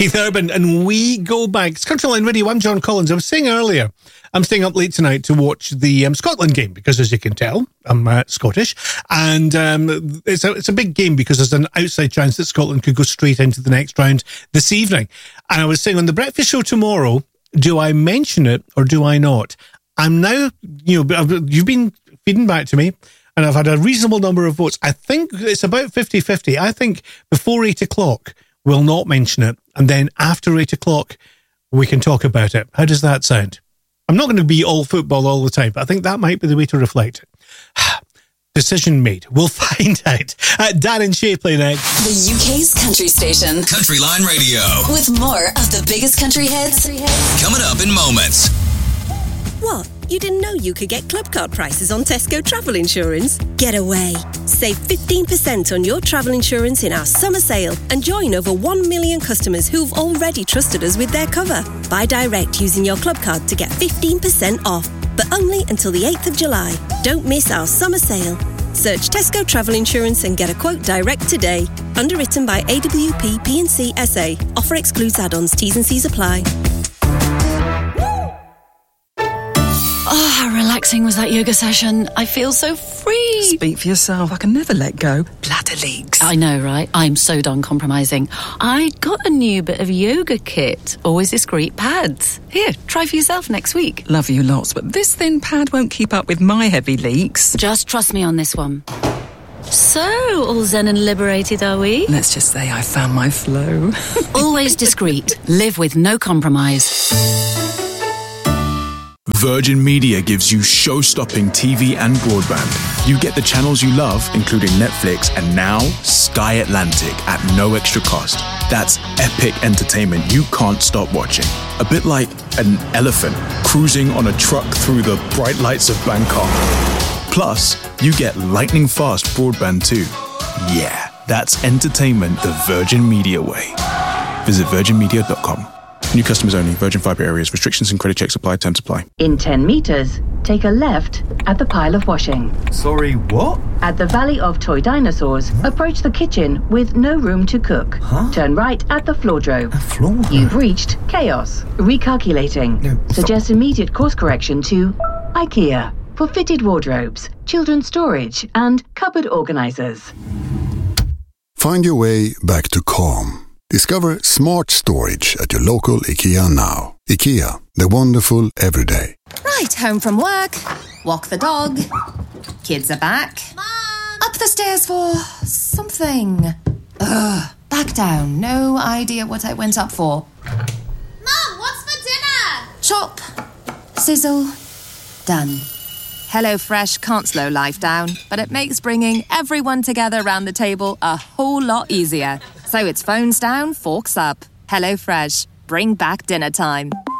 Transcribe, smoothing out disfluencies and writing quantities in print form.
Keith Urban, and we go back. It's Countryline Radio. I'm John Collins. I was saying earlier, I'm staying up late tonight to watch the Scotland game because, as you can tell, I'm Scottish, and it's a big game because there's an outside chance that Scotland could go straight into the next round this evening. And I was saying on the breakfast show tomorrow, do I mention it or do I not? I'm now, you've been feeding back to me, and I've had a reasonable number of votes. I think it's about 50-50. I think before 8 o'clock, we'll not mention it. And then after 8 o'clock, we can talk about it. How does that sound? I'm not going to be all football all the time, but I think that might be the way to reflect it. Decision made. We'll find out. Darren Shapley next. The UK's country station. Countryline Radio. With more of the biggest country hits. Coming up in moments. What? You didn't know you could get club card prices on Tesco travel insurance? Get away. Save 15% on your travel insurance in our summer sale and join over 1 million customers who've already trusted us with their cover. Buy direct using your club card to get 15% off, but only until the 8th of July. Don't miss our summer sale. Search Tesco Travel Insurance and get a quote direct today. Underwritten by AWP P&C SA. Offer excludes add-ons. T's and C's apply. Oh, how relaxing was that yoga session. I feel so free. Speak for yourself. I can never let go. Bladder leaks. I know, right? I'm so done compromising. I got a new bit of yoga kit. Always discreet pads. Here, try for yourself next week. Love you lots, but this thin pad won't keep up with my heavy leaks. Just trust me on this one. So, all zen and liberated, are we? Let's just say I found my flow. Always discreet. Live with no compromise. Virgin Media gives you show-stopping TV and broadband. You get the channels you love, including Netflix, and now Sky Atlantic at no extra cost. That's epic entertainment you can't stop watching. A bit like an elephant cruising on a truck through the bright lights of Bangkok. Plus, you get lightning-fast broadband too. Yeah, that's entertainment the Virgin Media way. Visit virginmedia.com. New customers only. Virgin Fibre areas. Restrictions and credit checks apply. Terms apply. In 10 metres, take a left at the pile of washing. Sorry, what? At the Valley of Toy Dinosaurs, approach the kitchen with no room to cook. Turn right at the floordrome. You've reached chaos. Recalculating. Suggest immediate course correction to IKEA for fitted wardrobes, children's storage, and cupboard organisers. Find your way back to calm. Discover smart storage at your local IKEA now. IKEA, the wonderful everyday. Right, home from work, walk the dog, kids are back. Mom! Up the stairs for something. Back down, no idea what I went up for. Mom, what's for dinner? Chop, sizzle, done. HelloFresh can't slow life down, but it makes bringing everyone together around the table a whole lot easier. So it's phones down, forks up. HelloFresh, bring back dinner time.